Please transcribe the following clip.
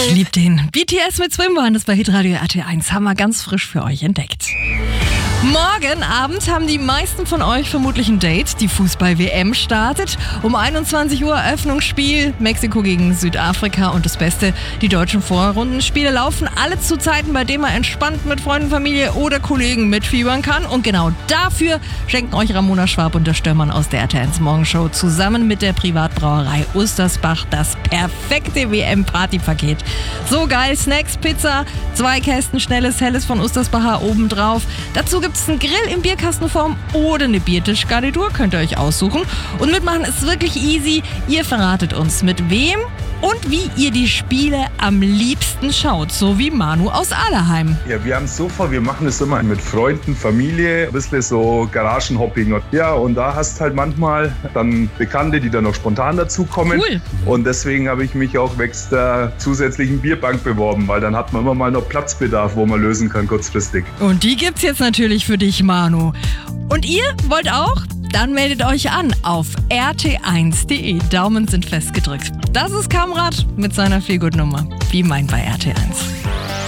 Ich liebe den. BTS mit Swimrun, das bei Hitradio RT1 haben wir ganz frisch für euch entdeckt. Morgen Abend haben die meisten von euch vermutlich ein Date. Die Fußball-WM startet. Um 21 Uhr Eröffnungsspiel, Mexiko gegen Südafrika. Und das Beste, die deutschen Vorrundenspiele laufen alle zu Zeiten, bei denen man entspannt mit Freunden, Familie oder Kollegen mitfiebern kann. Und genau dafür schenken euch Ramona Schwab und der Stürmann aus der RT1 Morgenshow zusammen mit der Privatbrauerei Ustersbach das perfekte WM-Partypaket. So geil, Snacks, Pizza, 2 Kästen schnelles, helles von Ustersbacher obendrauf. Dazu gibt es einen Grill in Bierkastenform oder eine Biertischgarnitur, könnt ihr euch aussuchen. Und mitmachen ist wirklich easy. Ihr verratet uns, mit wem und wie ihr die Spiele am liebsten schaut, so wie Manu aus Allerheim. Ja, wir haben es so vor, wir machen es immer mit Freunden, Familie, ein bisschen so Garagenhopping. Ja, und da hast halt manchmal dann Bekannte, die dann noch spontan dazukommen. Cool. Und deswegen habe ich mich auch wächst der zusätzlichen Bierbank beworben, weil dann hat man immer mal noch Platzbedarf, wo man lösen kann kurzfristig. Und die gibt's jetzt natürlich für dich, Manu. Und ihr wollt auch? Dann meldet euch an auf rt1.de. Daumen sind festgedrückt. Das ist Kamrat mit seiner Feelgood-Nummer. Wie meint bei RT1.